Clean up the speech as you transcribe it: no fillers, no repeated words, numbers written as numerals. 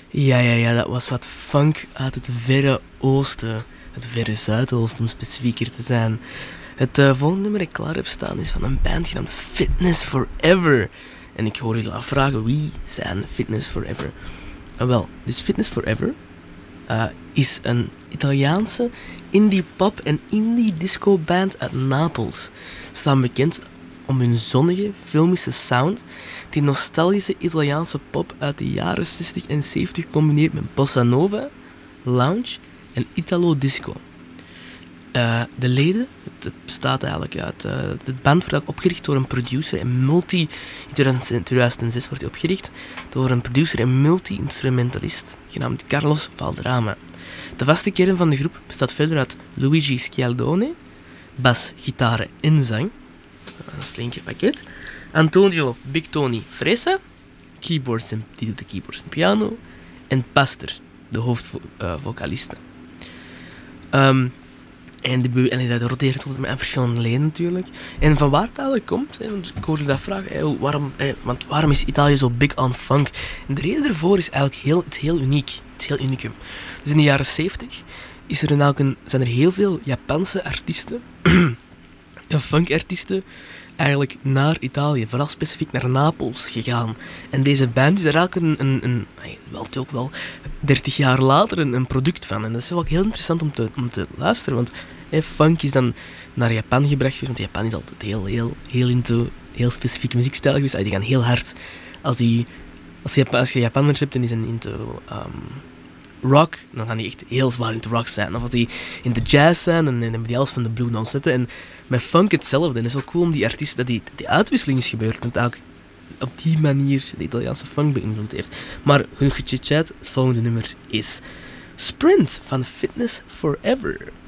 Ja, dat was wat funk uit het verre oosten. Het verre zuidoosten, om specifieker te zijn. Het volgende nummer dat ik klaar heb staan is van een band genaamd Fitness Forever. En ik hoor jullie afvragen, wie zijn Fitness Forever? Wel, dus Fitness Forever is een Italiaanse indie pop en indie disco band uit Napels. Ze staan bekend om hun zonnige, filmische sound, die nostalgische Italiaanse pop uit de jaren 60 en 70 combineert met bossa nova, lounge en italo disco. De leden, het bestaat eigenlijk uit... de band wordt ook opgericht door een producer en in 2006 wordt hij opgericht door een producer en multi-instrumentalist genaamd Carlos Valderrama. De vaste kern van de groep bestaat verder uit Luigi Schialdone, bas, gitaar en zang. Een flinke pakket. Antonio Big Tony Fresa, die doet de keyboards en piano. En Pastor, de hoofdvocaliste. En dat roteert altijd met Sean Lane natuurlijk. En van waar het eigenlijk komt, want ik hoorde dat vragen, waarom is Italië zo big on funk? En de reden daarvoor is eigenlijk heel uniek. Het is heel unicum. Dus in de jaren 70 zijn er heel veel Japanse artiesten, funkartiesten, eigenlijk naar Italië, vooral specifiek naar Napels gegaan. En deze band is er eigenlijk ook wel 30 jaar later een product van. En dat is wel heel interessant om te luisteren, want funk is dan naar Japan gebracht, want Japan is altijd heel into heel specifieke muziekstijl geweest. Die gaan heel hard, als je Japanners hebt en die zijn into rock, dan gaan die echt heel zwaar into rock zijn. Of als die into jazz zijn, dan hebben die alles van de Blue Notes. En met funk hetzelfde. En het is wel cool om die artiesten, dat die uitwisseling is gebeurd, en dat ook op die manier de Italiaanse funk beïnvloed heeft. Maar genoeg gechit-chat, het volgende nummer is Sprint van Fitness Forever.